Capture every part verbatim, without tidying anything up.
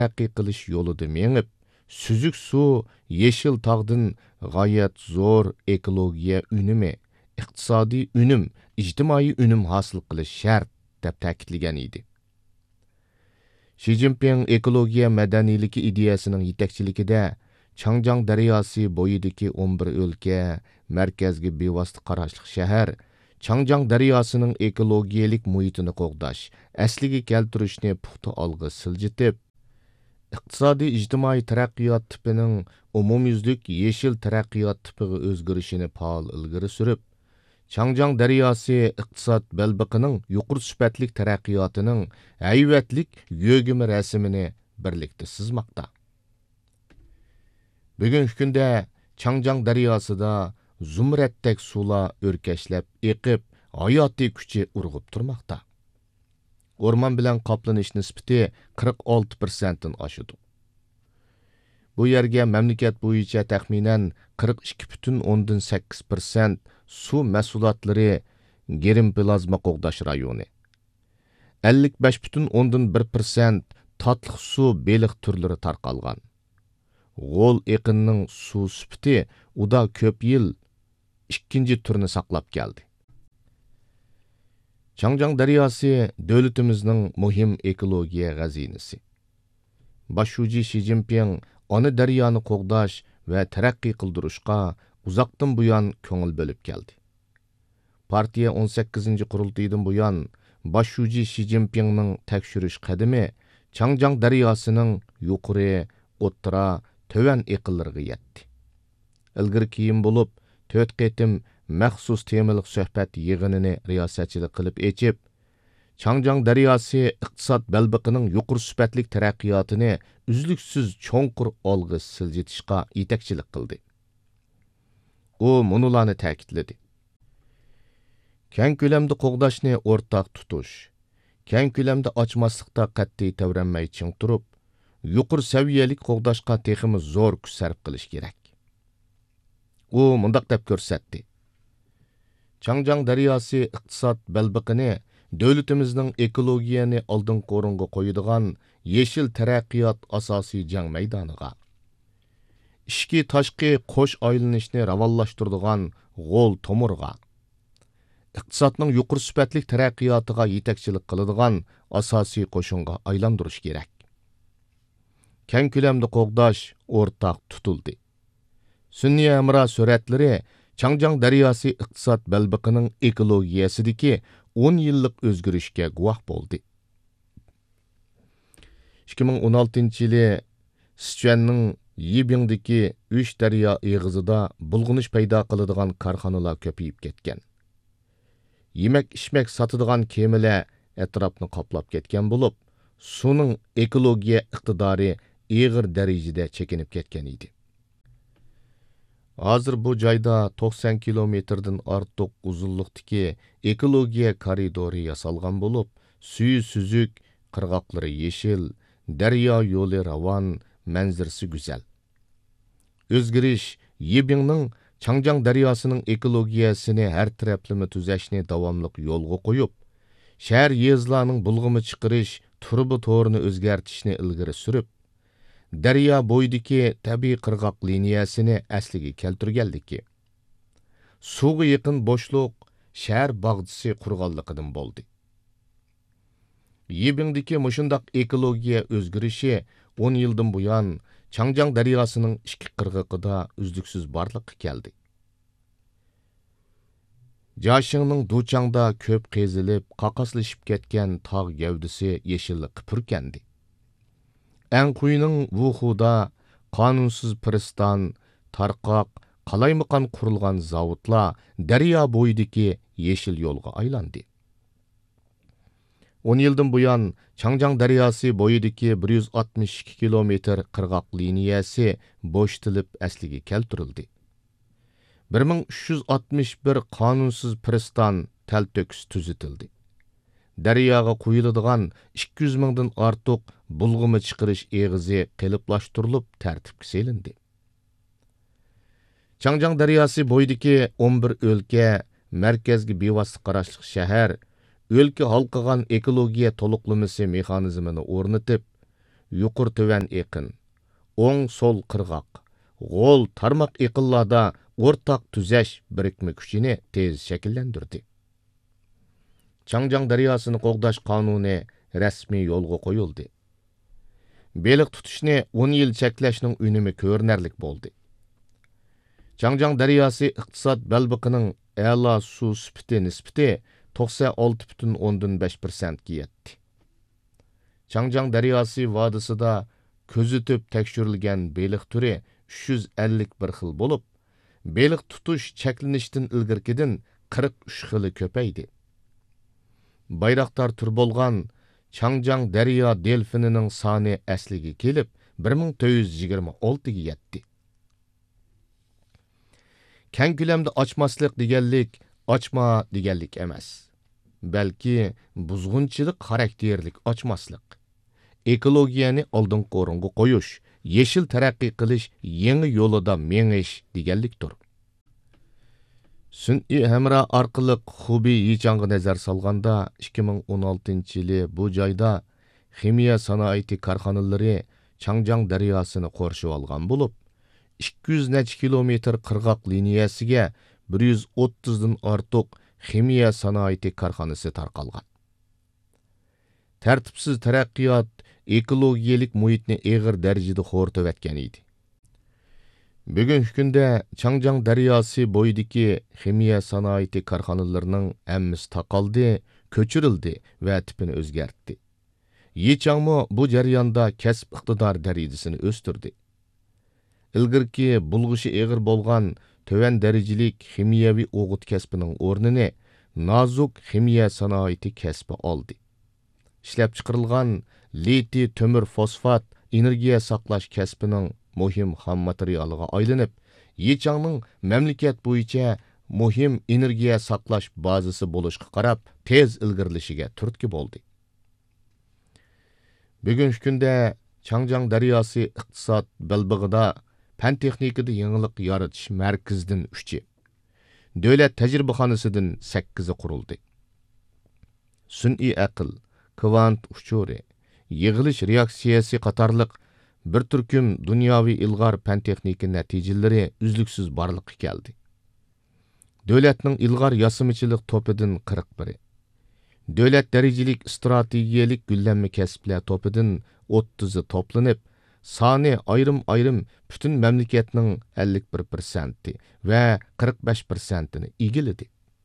taraqqiy qilish yo'lida mengib, süzük su, yeşil tağdın gayet zor ekologiya ünümü, iqtisadi ünüm, ijtimai ünüm hasıl qilish şart deb ta'kidlagan edi. Xi Jinping ekologiya madaniyligi ideyasining yetakchiligida Changjiang daryosi bo'yidagi o'n bir o'lka, markazga bevosita qarashli shahar, Changjiang daryosining ekologiyalik muhitini qo'g'dash, asliga keltirishni puxta olg'a siljitib, iqtisodiy ijtimoiy taraqqiyot tipining umumyuzlik yeshil taraqqiyot tipiga o'zgarishini faol ilgari surib, Changjiang daryosi iqtisod belbiqining yuqori sifatlik taraqqiyotining hayvatlik yo'gimi rasmini birlikda sizmoqda. Bugungi kunda Changjiang daryosida zumratdek suvlar o'rkashlab eqib, hayotiy kuchi urg'ib turmoqda. O'rmon bilan qoplanish nisbati qirq olti persentdan oshadi. Bu yerga mamlakat bo'yicha taxminan qirq ikki butun o'ndan sakkiz persent suv mahsulotlari gerim plazma qo'g'dash rayoni, ellik besh butun o'ndan bir persent tatliq suv beliq turlari tarqalgan. G'o'l eqinning suv sifati uda ko'p yil ikkinchi turni saqlab keldi. Changjiang daryosi davlatimizning muhim ekologiya g'azinasi. Boshuvchi Xi Jinping ona daryoni qo'g'dash va taraqqiy qildirishga uzoqdan buyon ko'ngil bo'lib keldi. Partiya o'n sakkizinchi qurultaydan buyon boshuvchi Xi Jinpingning tekshirish qadami Changjiang daryosining yuqori, o'ttira, tövan eqinlariga yetdi. Ilgari keyin bo'lib to'rt qatim maxsus temalik suhbat yig'inini riyosatchilik qilib echib, Changjiang daryosi iqtisod belbiqining yuqori sifatlik taraqqiyotini uzluksiz cho'nqur olg'a siljitishga yetakchilik qildi. U munularni ta'kidladi. Keng ko'lamda qo'g'dashni o'rtaq tutish, keng ko'lamda ochmaslikda qat'iy tavranmay ching turib, yuqori saviyalik qo'g'dashga texmi zo'r kuch sarf qilish kerak. U mundaq deb ko'rsatdi. Changjiang daryosi iqtisod belbiqini davlatimizning ekologiyani oldingi o'ringa qo'yadigan yeshil taraqqiyot asosiy jang maydoniga, ishki tashqi qo'sh aylanishni ravonlashtiradigan g'o'l tomurga, iqtisodning yuqori sifatlik taraqqiyotiga yetakchilik qiladigan asosiy qo'shinga aylantirish kerak. Keng ko'lamda qo'g'dash o'rtaq tutildi. Sunniy Amra suratlari Changjiang daryosi iqtisod belbiqining ekologiyasidagi o'n yillik o'zgarishga guvoh bo'ldi. ikki ming o'n oltinchi yili Sichuanning Yibingdagi uch daryo eg'izida bulg'unish paydo qiladigan korxonalar ko'payib ketgan. Yemak-ichmak sotadigan kemalar atrofni qoplab ketgan bo'lib, suvning ekologiya iqtidori og'ir darajada chekinib ketgan edi. Hozir bu joyda to'qson kilometrdan ortiq uzunlikdagi ekologiya koridori yasalgan bo'lib, suvi suzuk, qirg'oqlari yeshil, daryo yo'li ravon, manzarasi go'zal. O'zgarish Yibingning Changjiang daryosining ekologiyasini har taraflama tuzashni davomli yo'lga qo'yib, shahar yezlarning bulg'imi chiqarish, turbi to'rini o'zgartishni ilgari surib, daryo bo'yidagi tabiiy qirg'oq liniyasini asliga keltirganligi, suvga yaqin bo'shliq shahar bog'chisi qurganligidan bo'ldi. Yibingdagi mushundaq ekologiya o'zgarishi o'n yildan buyon Changjiang daryosining ikki qirg'oqida uzluksiz borliqqa keldi. Joshingning Duchangda ko'p qezilib, qaqaslashib ketgan tog' gavdisi yeshillikqa purkandi. Anquyning Wuhuda qonunsiz pristan, tarqoq, qalaymaqan qurilgan zavodlar daryo bo'yidagi yeshil yo'lga aylandi. o'n yildan buyon Changjiang daryosi bo'yidagi bir yuz oltmish ikki kilometr qirg'oq liniyasi bo'shatilib asliga keltirildi. bir ming uch yuz oltmish bir qonunsiz pristan talto'kis tuzitildi. Daryoga quyiladigan ikki yuz mingdan ortiq bulg'imi chiqarish eg'izi qiliplashtirilib tartibga selindi. Changjiang daryosi bo'yidagi o'n bir o'lka, markazga bevosita qarashli shahar, o'lka halqagan ekologiya to'liqlamasi mexanizmini o'rnatib, yuqur töven eqin, oң sol qırğaq, gol tarmaq eqinlarda ortaq tüzəş birikme küçini tez şekillendirdi. Çangjan daryasını qoğdaş kanuni resmi yolga koyuldu. Beliq tutuşni on yıl çekleşinin ünümü körnerlik boldu. Çangjan daryası iqtisad belbiqining a'lo su süpiti nisbati to'qson olti butun o'ndan besh persent ga yetdi. Çangjan daryası vadisida ko'zitib tekshirilgan beliq turi uch yuz ellik bir xil bo'lib, beliq tutush cheklanishdan ilgirkidan qirq uch xili ko'paydi. Bayraktar tur bo'lgan Çangjan daryo delfinining soni asliga kelib bir ming to'rt yuz yigirma olti ga yetdi. Keng ko'lamda ochmaslik deganlik ochma deganlik emas. Balki buzg'unchilik xarakterlik ochmaslik. Ekologiyani oldingi o'ringa qo'yish, yeshil taraqqiy qilish, yangi yo'lida mengish deganlikdir. Sun'iy hamra orqali Xubi Yichangga nazar solganda ikki ming o'n oltinchi yili bu joyda ximiya sanoati korxonalari Çangjan daryosini qo'rshib olgan bo'lib, ikki yuz necha kilometr qirg'oq liniyasiga bir yuz o'ttizdan ortiq ximiya sanoati korxonasi tarqalgan. Tartibsiz taraqqiyot ekologiyalik muhitni eg'ir darajada xo'rtib etgan edi. Bugungi kunda Çangjan daryosi bo'yidagi ximiya sanoati korxonalarining hammasi taqaldi, ko'chirildi va tipini o'zgartdi. Yichangmo bu jarayonda kasb iqtidor darajasini o'stirdi. Ilgirki bulg'ishi eg'ir bo'lgan töven darajalik ximiyaviy o'g'it kasbining o'rnini nozuk ximiya sanoati kasbi oldi. Ishlab chiqarilgan litiy tömür fosfat energiya saqlash kasbining muhim xam materialiga aylanib, Yichangning mamlakat bo'yicha muhim energiya saqlash bazasi bo'lishga qarab tez ilgirlishiga turtki bo'ldi. Bugungi kunda Çangjan daryosi iqtisod belbig'ida fan texnikada yangilik yaratish markazidan uchi, davlat tajribaxonasidan sakkizi qurildi. Sun'iy aql, kvant uchuri, yig'ilish reaksiyasi qatorliq bir turkum dunyoviy ilg'or fan texnika natijalari uzluksiz borliqqa keldi. Davlatning ilg'or yasimichilik to'pidan qirq biri, davlat darajalik strategiyalik gullanma kasblar to'pidan o'ttizi to'planib, soni ayrim-ayrim butun mamlakatning ellik bir persent va qirq besh persent ni egilidi.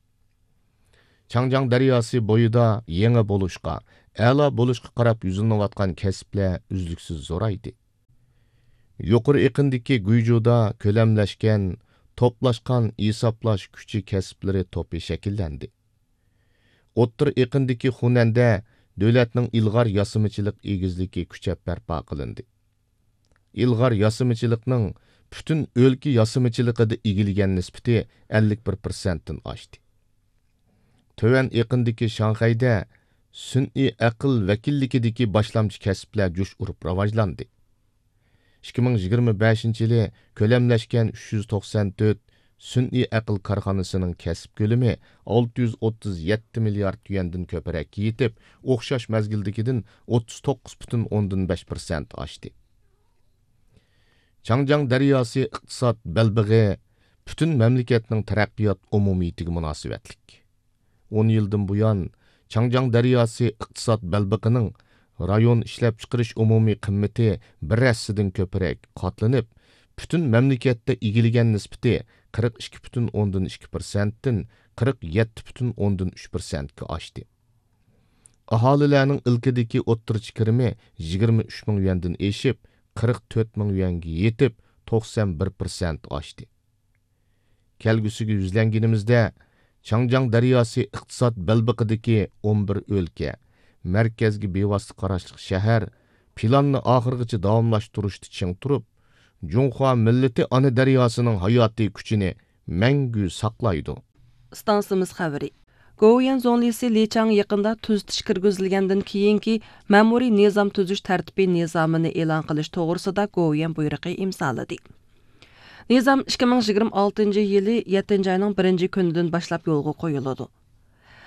Çangjan daryosi bo'yida yangi bo'lishqa, a'lo bo'lishqa qarab yuzilayotgan kasblar uzluksiz zo'raydi. Yuqori iqindagi guyjuda ko'lamlashgan, to'plashgan hisoblash kuchi kasblari to'pi shakllandi. O'ttir iqindagi xunanda davlatning ilg'or yasimichilik egizligi kuchab barpo qilindi. İlg'or yasimichilikning butun o'lka yasimichiligida egilgan nisbati ellik bir persent dan oshdi. Töven iqindagi Shanxayda sun'iy aql vakilligidagi boshlamchi kasblar jo'sh urib rivojlandi. ikki ming yigirma beshinchi yili ko'lamlashgan uch yuz to'qson to'rt sun'iy aql korxonasining kasb ko'lami olti yuz o'ttiz yetti milliard yuandan ko'proq yetib, o'xshash mazgildagidan o'ttiz to'qqiz butun o'ndan besh persent oshdi. Çangjan daryosi iqtisod belbig'i butun mamlakatning taraqqiyot umumiyatiga munosabatlik. o'n yildan buyon Çangjan daryosi iqtisod belbig'ining rayon ishlab chiqarish umumiy qimmati bir asrdan ko'proq qatlanib, butun mamlakatda egilgan nisbati qirq ikki butun o'ndan ikki persent dan qirq yetti butun o'ndan uch persent ga oshdi. Aholilarning ilkidagi o'ttirchi kirimi yigirma uch ming yuandan eshib, qirq to'rt ming yuanga yetib, to'qson bir persent oshdi. Kelgusiga yuzlanganimizda Çangjan daryosi iqtisod belbig'idagi o'n bir o'lka, markazga bevosita qarashli shahar planni oxirgacha davomlashtirishda ching turib, Junxo millati ona daryosining hayotiy kuchini mangu saqlaydi. Stansimiz xabari. Goyan zonlisi Lichang yaqinda tuzitish kirgizilgandan keyingi ma'muriy nizom tuzish tartibi nizomini e'lon qilish to'g'risida Goyan buyrug'i imzoladi. Nizom ikki ming yigirma oltinchi yili yettinchi oyning birinchi kunidan boshlab yo'lga qo'yiladi.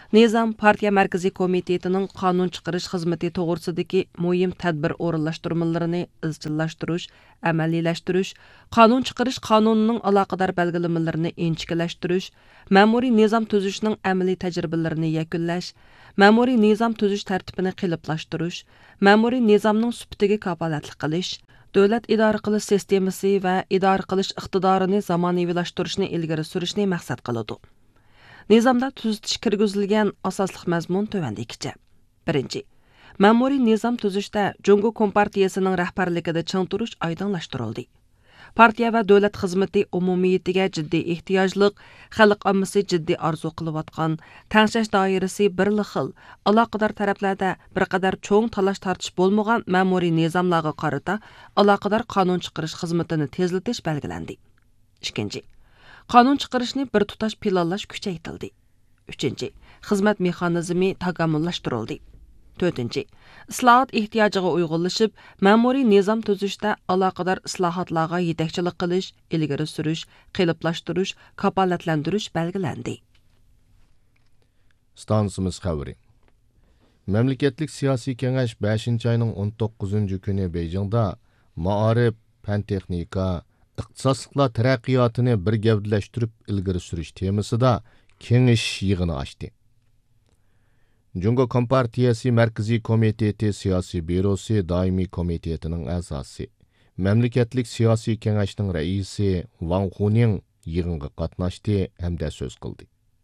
Nizam Partiya Mərkəzi Komitetinin qanun çıxırış xizməti toğrusudakı mühim tədbir orunlaşdırmalarını izchillashtirish, əməliyləştirish, qanun çıxırış qanununun əlaqədar belgiləmələrini inçikləştirish, məmuri nizam tüzüşünün əməli təcrübələrini yekunlash, məmuri nizam tüzüş tərtibini qılıblaştırış, məmuri nizamның sübtiga kapolatlik qilish, dövlət idara qilish sistemasi və idara qilish iqtidorini zamonaviylashtirishni ilgari surishni maqsad qiladi. Nizamda tuzitish kirgizilgan asosliq mazmun tövandagicha. Birinchi, ma'muriy nizam tuzishda Jungo Kompartiyasining rahbarligida ching turish oydinlashtirildi. Partiya va davlat xizmati umumiyatiga jiddiy ehtiyojliq, xalq ommasi jiddiy orzu qilayotgan, tangshash doirasi birli xil, aloqador taraflarda bir qadar cho'ng talash tortish bo'lmagan ma'muriy nizamlarga qarata aloqador qonun chiqarish xizmatini tezlatish belgilandi. Ikkinchi, qonun chiqarishni bir tutash planlash kuchaytirildi. Uchinchi, xizmat mexanizmi takomillashtirildi. To'rtinchi, islohot ehtiyojiga uyg'unlashib, ma'muriy nizam tuzishda aloqador islohotlarga yetakchilik qilish, ilgari surish, qiliblashtirish, kafolatlantirish belgilandi. Stansimiz xabari. Mamlakatlik siyosiy kengash beshinchi oyning o'n to'qqizinchi kuni Beijingda ma'arif, fan texnika, iqtisodiyotlar taraqqiyotini bir gavdalashtirib ilgari surish temasida kengash yig'ini ochdi. Jungo Kompartiyasi Markaziy Komiteti Siyosiy Bürosi Daimiy Komitetining a'zosi, Mamlakatlik siyosiy kengashning raisi Wang Huning yig'inga qatnashdi hamda so'z qildi.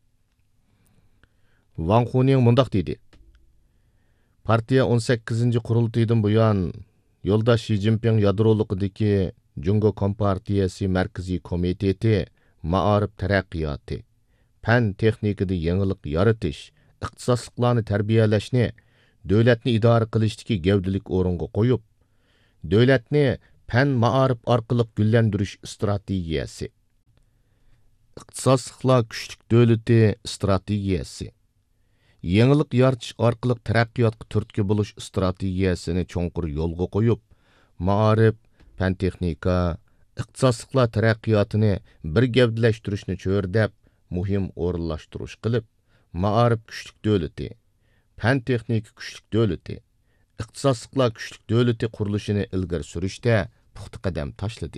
Wang Huning mundaq dedi: Partiya o'n sakkizinchi qurultaydan buyon yo'ldosh Xi Jinping yadroliqidagi Jungo Kompartiyasi Markaziy Komiteti ma'arif taraqqiyoti, fan texnikada yangilik yaratish, iqtisodiyotlarni tarbiyalashni davlatni idora qilishdagi gavdalik o'ringa qo'yib, davlatni fan ma'arif orqali gullantirish strategiyasi, iqtisodiyotlar kuchlik davlati strategiyasi, yangilik yaratish orqali taraqqiyotga turtki bo'lish strategiyasini cho'nqur yo'lga qo'yib, ma'arif, fan texnika, iqtisodiyotlar taraqqiyotini bir gavdalashtirishni cho'rdab, muhim o'rinlashtirish qilib, ma'arif kuchlik davlati, fan texnika kuchlik davlati, iqtisodiyotlar kuchlik davlati qurilishini ilgari surishda puxta qadam tashladi.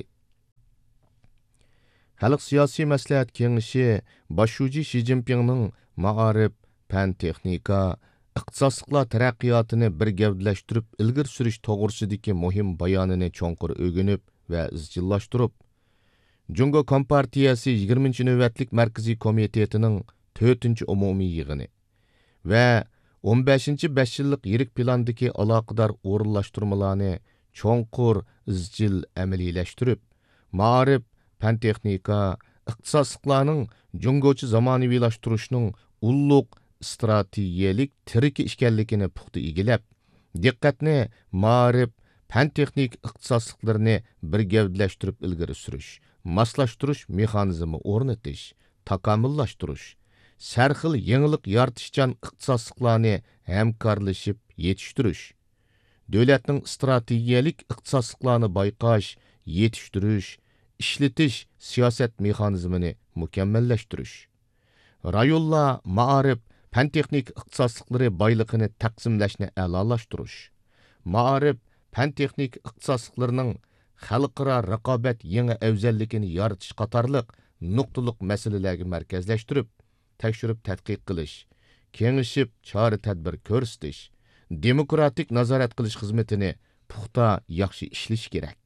Xalq siyosiy maslahat kengashi boshlovchi Xi Jinpingning ma'arif, fan texnika, iqtisodiyotlar taraqqiyotini bir gavdalashtirib ilgari surish to'g'risidagi muhim bayonini cho'nqur o'rganib va izchillashtirib, Jungo Kompartiyasi yigirmanchi navbatlik Markaziy Komitetining to'rtinchi umumiy yig'ini va o'n beshinchi besh yillik yirik plandagi aloqador o'rinlashtirmalarni cho'nqur izchil amaliylashtirib, ma'arif, fan texnika, iqtisodiyotlarning jungochi zamonaviylashtirishning ulluq strategiyalik tiriki ekanligini puxta egilab, diqqatni ma'arif, fan texnik iqtisodiyotlarni bir gavdalashtirib ilgari surish, moslashtirish mexanizmi o'rnatish, takomillashtirish, sarxil yangilik yaratishchan iqtisodiyotlarni hamkorlashib yetishtirish, davlatning strategiyalik iqtisodiyotlarni bayqash, yetishtirish, ishlatish siyosat mexanizmini mukammallashtirish, rayonlar ma'arif, fan texnik iqtisodiyotlar boyligini taqsimlashni a'lolashtirish, ma'arif, fan texnik iqtisodiyotlarning xalqaro raqobat yangi afzalligini yaratish qatorliq nuqtaliq masalalarga markazlashtirib, tekshirib tadqiq qilish, kengashib chora tadbir ko'rsatish, demokratik nazorat qilish xizmatini puxta yaxshi ishlash kerak.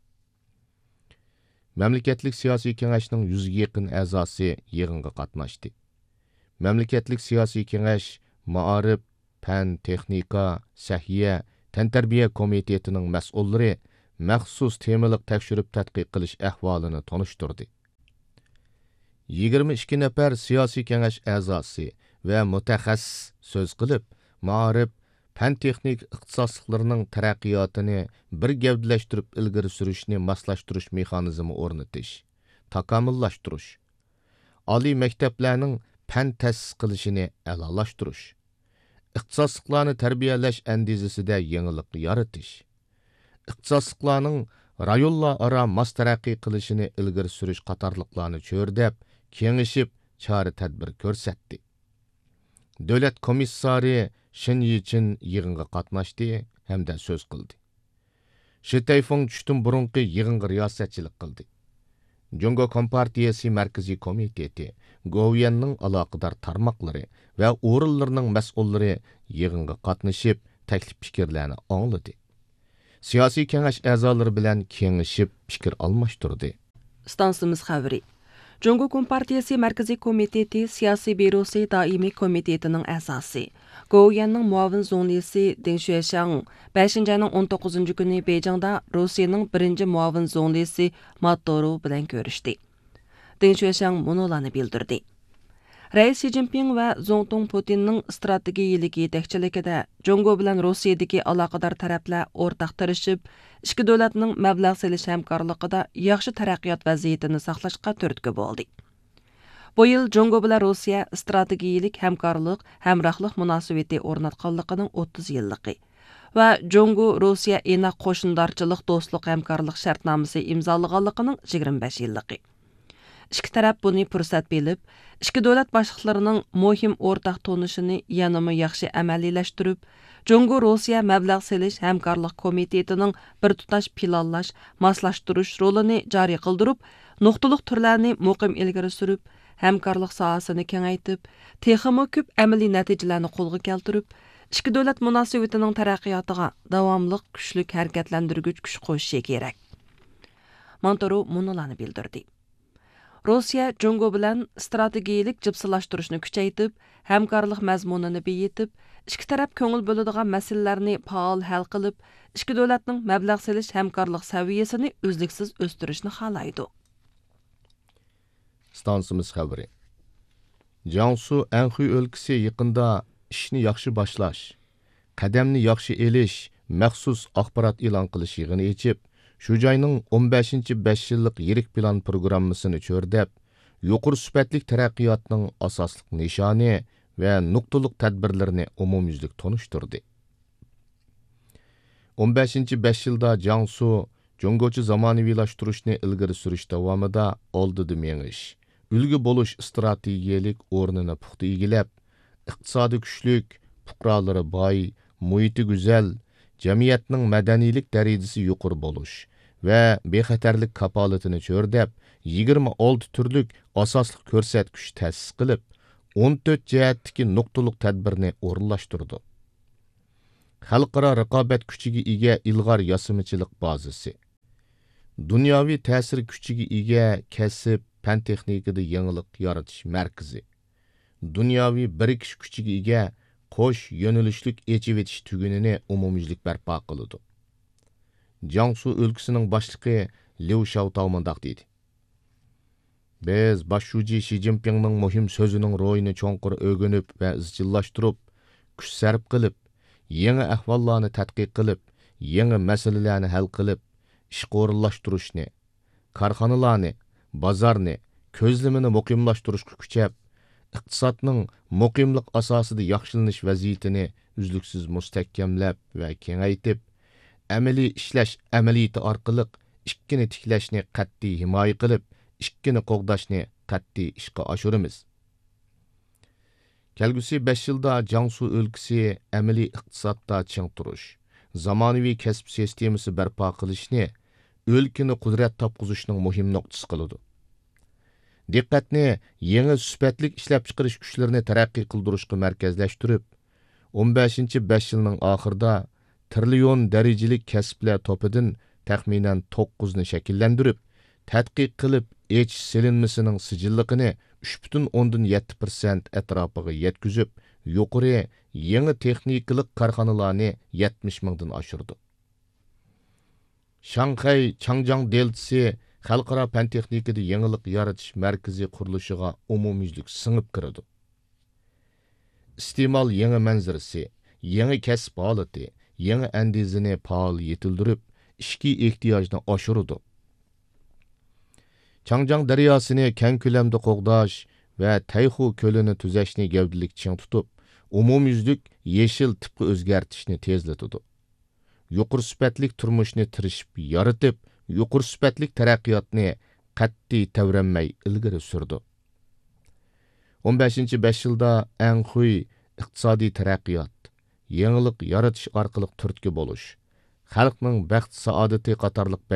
Mamlakatlik siyosiy kengashning yuzga yaqin a'zosi yig'inga qatnashdi. Mamlakatlik siyosiy kengash ma'arif, fan texnika, sahiya, tantarbiya komitetining mas'ullari maxsus temalik tekshirib tadqiq qilish ahvolini tanishtirdi. yigirma ikki nafar siyosiy kengash a'zosi va mutaxassis so'z qilib, ma'arif, fan texnik iqtisodiyotlarning taraqqiyotini bir gavdalashtirib ilgari surishni moslashtirish mexanizmi o'rnatish, takomillashtirish, oliy maktablarning fan ta'sis qilishini a'lolashtirish, iqtisodiyotlarni tarbiyalash andizasida yangilik yaratish, iqtisodiyotlarning rayonlar aro mos taraqqiy qilishini ilgari surish qatorliqlarni cho'rdab, kengashib chora tadbir ko'rsatdi. Dövlət komissari Shin Yichen yığınға qatnaşdı hamda söz qildi. Shi Taifeng tushdan burunqi yığınga riyosatchilik qildi. Jungo Kompartiyasi Markaziy komiteti, Goviyanning aloqador tarmoqlari va o'rinlarining mas'ullari yig'inga qatnashib, taklif fikrlarni angladi. Siyosiy kengash a'zolari bilan kengashib, fikr almashtirdi. Stansimiz xabari. Jungo Kompartiyasi Markaziy komiteti siyosiy byurosi doimiy komitetining a'zosi. Goviyanning muavin zonlisi Deng Xueshang beshinchi ayning o'n to'qqizinchi kuni Beyjingda Rossiyaning birinchi muavin zonlisi Matoro bilan ko'rishdi. Deng Xueshang munolarni bildirdi. Rais Xi Jinping va Zongtong Putinning strategiyalik yetakchiligida Jungo bilan Rossiyadagi aloqador taraflar o'rtaq tirishib, ikki davlatning mablag' selish hamkorligida yaxshi taraqqiyot vaziyatini saqlashga turtki bo'ldi. Bu yil Jungo bilan Rossiya strategiyalik hamkorlik, hamrohlik munosabati o'rnatganligining o'ttiz yilligi va Jungo Rossiya ena qo'shindorchilik do'stlik hamkorlik shartnomasi imzolaganligining yigirma besh yilligi. İki taraf buni fursat bilib, ikki davlat boshliqlarining muhim o'rtaq tonishini yanama yaxshi amaliylashtırib, Jungo Rossiya mablag' selish hamkorlik komitetining bir tutash planlash, moslashtirish rolini joriy qildirib, nuqtaliq turlarni muqim ilgari surib, hamkorlik sohasini kengaytib, texmo ko'p amaliy natijalarni qo'lga keltirib, ikki davlat munosabatining taraqqiyotiga davomli kuchli harakatlantirgich kuch qo'shishi kerak. Montoro munolarni bildirdi. Rossiya Jungo bilan strategiyalik jipsilashtirishni kuchaytib, hamkorlik mazmunini beyitib, ikki taraf ko'ngil bo'ladigan masalalarni faol hal qilib, ikki davlatning mablag' selish hamkorlik saviyasini uzluksiz o'stirishni xohlaydi. Stansimiz xabari. Jiangsu Anhui o'lkasi yaqinda ishni yaxshi boshlash, qadamni yaxshi elish, maxsus axborot e'lon qilish yig'ini echib, shu joyning o'n beshinchi besh yillik yirik plan programmasini cho'rdab, yuqori sifatli taraqqiyotning asosliq nishoni va nuqtaliq tadbirlarini umumyuzlik tonishtirdi. o'n beshinchi besh yilda Jiangsu Jungochi zamonaviylashtırishni ilgari surish davomida oldida mengish, ulgu bo'lish strategiyalik o'rnini puxta egilab, iqtisodiy kuchlik, fuqarolari boy, muhiti go'zal, jamiyatning madaniylik darajasi yuqori bo'lish va bexatarlik kapolatini cho'rdab, yigirma olti turlik asosli ko'rsatkich ta'sis qilib, o'n to'rt jihatdagi nuqtaliq tadbirni o'rinlashtirdi. Xalqaro raqobat kuchiga ega ilg'or yasamichilik bazasi, dunyoviy ta'sir kuchiga ega kasb, fan texnikada yangilik yaratish markazi, dunyoviy birikish kuchiga ega qo'sh yo'nalishlik echib etish tugunini umumyuzlik barpo qiladi. Jiangsu o'lkasining boshlig'i Liu Xiaotao mundaq dedi. Biz boshlovchi Xi Jinpingning muhim so'zining ro'yini cho'nqur o'rganib va izchillashtirib, kuch sarf qilib, yangi ahvollarni tadqiq qilib, yangi masalalarni hal qilib, ish o'rinlashtirishni, korxonalarni, bozorni, ko'zlamini muqimlashtirishga kuchab, iqtisodning muqimlik asosida yaxshilanish vaziyatini uzluksiz mustahkamlab va kengaytib, amaliy ishlash amaliyati orqali ikkini tiklashni qat'iy himoya qilib, ikkini qo'g'dashni qat'iy ishga oshiramiz. Kelgusi besh yilda Jiangsu o'lkasi amaliy iqtisodda ching turish, zamonaviy kasb sistemasi barpo qilishni, o'lkani qudrat topqizishning muhim nuqtasi qiladi. Diqqatni yangi sifatli ishlab chiqarish kuchlarini taraqqiy qildirishga markazlashtirib, o'n beshinchi besh yilning oxirida trillion darajalik kasblar topidan taxminan to'qqiz ni shakllantirib, tadqiq qilib, ech silinmasining sijilligini uch butun o'ndan yetti persent atrofiga yetkazib, yuqori yangi texnikalik korxonalarni yetmish mingdan oshirdi. Shanxay Changjiang deltasi xalqaro fan texnikada yangilik yaratish markazi qurilishiga umumyuzlik singib kiradi. Iste'mol yangi manzarasi, yangi kasb holati, yangi andizini faol yetildirib, ishki ehtiyojni oshiradi. Changjiang daryosini keng ko'lamda qo'g'dash va Tayxu ko'lini tuzashni gavdalik ching tutib, umumyuzlik yeshil tipga o'zgartishni tezlatadi. Yuqori sifatli turmushni tirishib yaratib, yuqori sifatli taraqqiyotni qat'iy tavranmay ilgari surdi. o'n beshinchi besh yilda Anhui iqtisodiy taraqqiyot, yangilik yaratish orqali turtki bo'lish, xalqning baxt saodati qatorliq